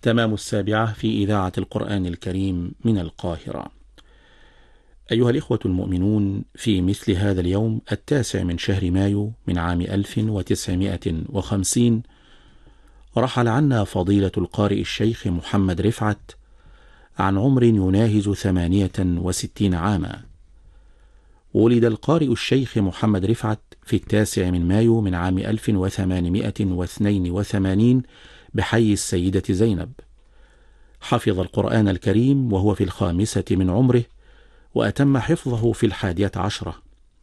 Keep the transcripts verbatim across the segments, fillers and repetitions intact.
تمام السابعة في إذاعة القرآن الكريم من القاهرة. أيها الإخوة المؤمنون، في مثل هذا اليوم التاسع من شهر مايو من عام ألف وتسعمائة وخمسين رحل عنا فضيلة القارئ الشيخ محمد رفعت عن عمر يناهز ثمانية وستين عاما. ولد القارئ الشيخ محمد رفعت في التاسع من مايو من عام ألف وثمانمائة واثنين وثمانين بحي السيدة زينب. حفظ القرآن الكريم وهو في الخامسة من عمره، وأتم حفظه في الحادية عشرة.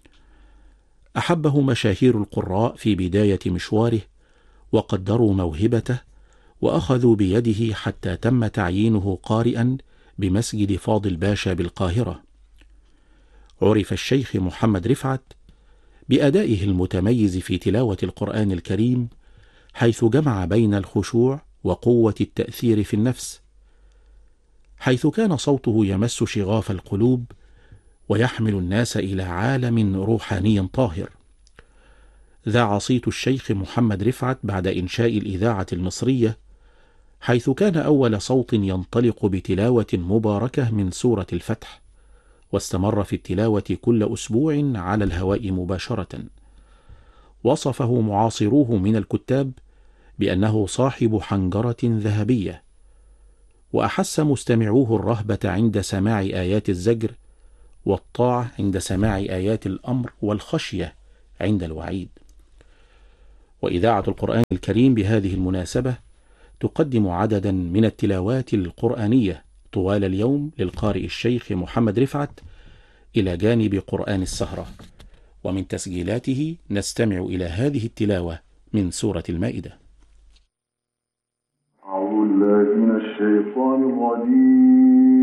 أحبه مشاهير القراء في بداية مشواره، وقدروا موهبته وأخذوا بيده حتى تم تعيينه قارئا بمسجد فاضل باشا بالقاهرة. عرف الشيخ محمد رفعت بأدائه المتميز في تلاوة القرآن الكريم، حيث جمع بين الخشوع وقوة التأثير في النفس، حيث كان صوته يمس شغاف القلوب ويحمل الناس إلى عالم روحاني طاهر. ذاع صيت الشيخ محمد رفعت بعد إنشاء الإذاعة المصرية، حيث كان أول صوت ينطلق بتلاوة مباركة من سورة الفتح، واستمر في التلاوة كل أسبوع على الهواء مباشرة. وصفه معاصروه من الكتاب بأنه صاحب حنجرة ذهبية، وأحس مستمعوه الرهبة عند سماع آيات الزجر، والطاعة عند سماع آيات الأمر، والخشية عند الوعيد. وإذاعة القرآن الكريم بهذه المناسبة تقدم عددا من التلاوات القرآنية طوال اليوم للقارئ الشيخ محمد رفعت إلى جانب قرآن السهرة. ومن تسجيلاته نستمع إلى هذه التلاوة من سورة المائدة. أعوذ بالله من الشيطان الرجيم.